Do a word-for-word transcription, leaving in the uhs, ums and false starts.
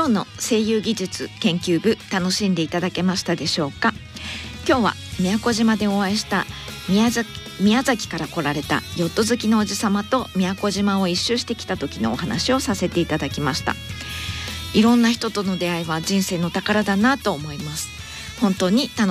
今日の声優技術研究部楽しんでいただけましたでしょうか。今日は宮古島でお会いした宮崎宮崎から来られたヨット好きのおじさまと宮古島を一周してきた時のお話をさせていただきました。いろんな人との出会いは人生の宝だなと思います。本当に楽